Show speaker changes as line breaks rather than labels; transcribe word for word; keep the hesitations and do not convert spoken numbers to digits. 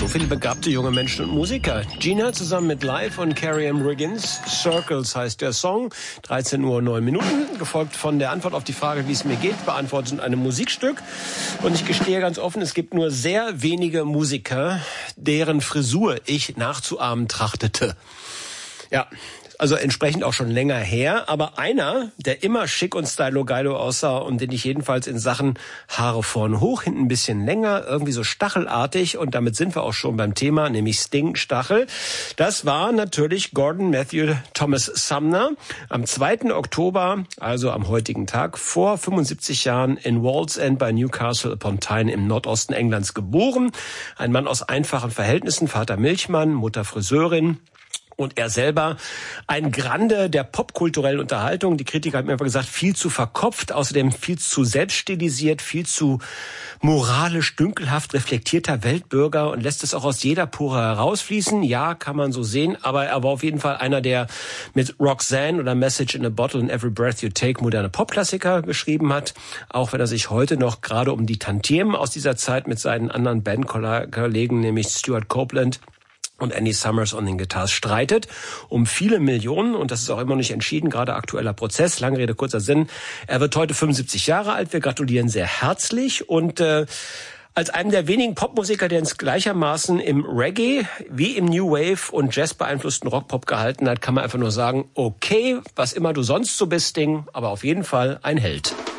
viele begabte junge Menschen und Musiker. Gina zusammen mit Live und Carrie M. Riggins. Circles heißt der Song. dreizehn Uhr neun Minuten. Gefolgt von der Antwort auf die Frage, wie es mir geht, beantwortet in einem Musikstück. Und ich gestehe ganz offen, es gibt nur sehr wenige Musiker, deren Frisur ich nachzuahmen trachtete. Ja, also entsprechend auch schon länger her. Aber einer, der immer schick und stylo geilo aussah und den ich jedenfalls in Sachen Haare vorn hoch, hinten ein bisschen länger, irgendwie so stachelartig, und damit sind wir auch schon beim Thema, nämlich Sting, Stachel. Das war natürlich Gordon Matthew Thomas Sumner. Am zweiten Oktober, also am heutigen Tag, vor fünfundsiebzig Jahren in Wallsend bei Newcastle upon Tyne im Nordosten Englands geboren. Ein Mann aus einfachen Verhältnissen, Vater Milchmann, Mutter Friseurin. Und er selber ein Grande der popkulturellen Unterhaltung. Die Kritiker haben mir aber gesagt, viel zu verkopft, außerdem viel zu selbststilisiert, viel zu moralisch, dünkelhaft reflektierter Weltbürger und lässt es auch aus jeder Pore herausfließen. Ja, kann man so sehen, aber er war auf jeden Fall einer, der mit Roxanne oder Message in a Bottle and Every Breath You Take moderne Popklassiker geschrieben hat. Auch wenn er sich heute noch gerade um die Tantiemen aus dieser Zeit mit seinen anderen Bandkollegen, nämlich Stuart Copeland und Andy Summers on den Guitars streitet, um viele Millionen, und das ist auch immer noch nicht entschieden, gerade aktueller Prozess, lange Rede, kurzer Sinn. Er wird heute fünfundsiebzig Jahre alt, wir gratulieren sehr herzlich, und äh, als einem der wenigen Popmusiker, der uns gleichermaßen im Reggae wie im New Wave und Jazz beeinflussten Rockpop gehalten hat, kann man einfach nur sagen, okay, was immer du sonst so bist, Ding, aber auf jeden Fall ein Held.